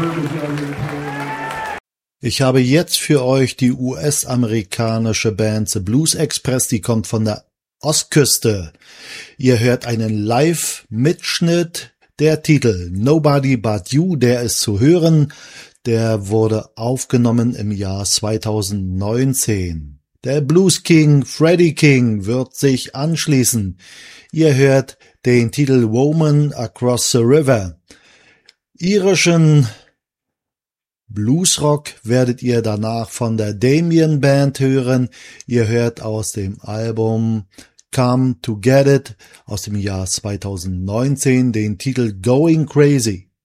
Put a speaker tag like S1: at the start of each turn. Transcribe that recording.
S1: Ich habe jetzt für euch die US-amerikanische Band The Blues Express, die kommt von der Ostküste. Ihr hört einen Live-Mitschnitt. Der Titel Nobody But You, der ist zu hören. Der wurde aufgenommen im Jahr 2019. Der Blues King Freddie King wird sich anschließen. Ihr hört den Titel Woman Across the River. Irischen Bluesrock werdet ihr danach von der Damien Band hören. Ihr hört aus dem Album Come to Get It aus dem Jahr 2019 den Titel Going Crazy.